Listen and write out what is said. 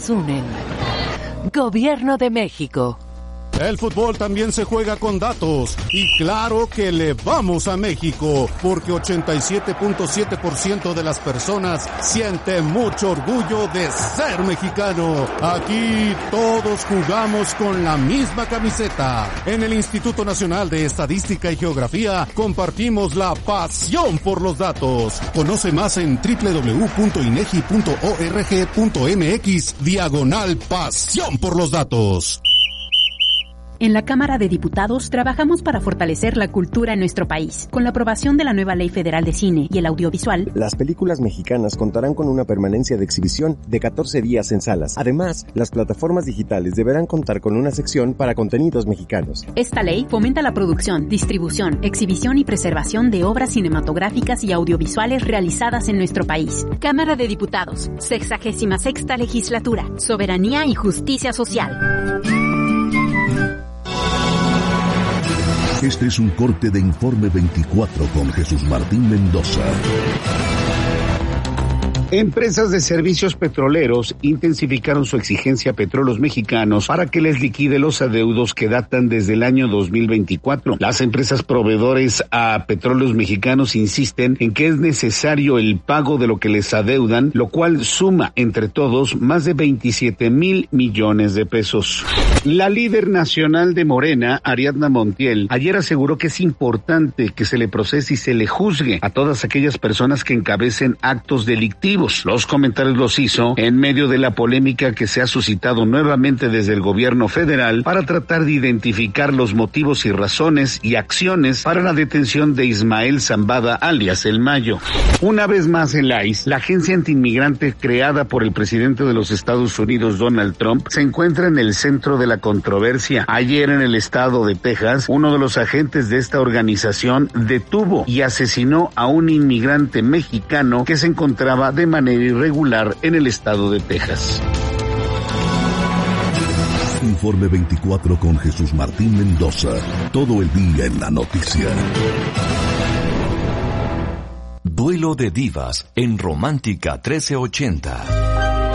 Unen. Gobierno de México. El fútbol también se juega con datos y claro que le vamos a México porque 87.7% de las personas siente mucho orgullo de ser mexicano. Aquí todos jugamos con la misma camiseta. En el Instituto Nacional de Estadística y Geografía compartimos la pasión por los datos. Conoce más en www.inegi.org.mx/pasión por los datos. En la Cámara de Diputados trabajamos para fortalecer la cultura en nuestro país. Con la aprobación de la nueva Ley Federal de Cine y el Audiovisual, las películas mexicanas contarán con una permanencia de exhibición de 14 días en salas. Además, las plataformas digitales deberán contar con una sección para contenidos mexicanos. Esta ley fomenta la producción, distribución, exhibición y preservación de obras cinematográficas y audiovisuales realizadas en nuestro país. Cámara de Diputados, 66ª Legislatura, Soberanía y Justicia Social. Este es un corte de Informe 24 con Jesús Martín Mendoza. Empresas de servicios petroleros intensificaron su exigencia a Petróleos Mexicanos para que les liquide los adeudos que datan desde el año 2024. Las empresas proveedores a Petróleos Mexicanos insisten en que es necesario el pago de lo que les adeudan, lo cual suma entre todos más de 27,000 millones de pesos. La líder nacional de Morena, Ariadna Montiel, ayer aseguró que es importante que se le procese y se le juzgue a todas aquellas personas que encabecen actos delictivos. Los comentarios los hizo en medio de la polémica que se ha suscitado nuevamente desde el gobierno federal para tratar de identificar los motivos y razones y acciones para la detención de Ismael Zambada, alias El Mayo. Una vez más el ICE, la agencia antiinmigrante creada por el presidente de los Estados Unidos, Donald Trump, se encuentra en el centro de la controversia. Ayer en el estado de Texas, uno de los agentes de esta organización detuvo y asesinó a un inmigrante mexicano que se encontraba de manera irregular en el estado de Texas. Informe 24 con Jesús Martín Mendoza. Todo el día en la noticia. Duelo de divas en Romántica 1380.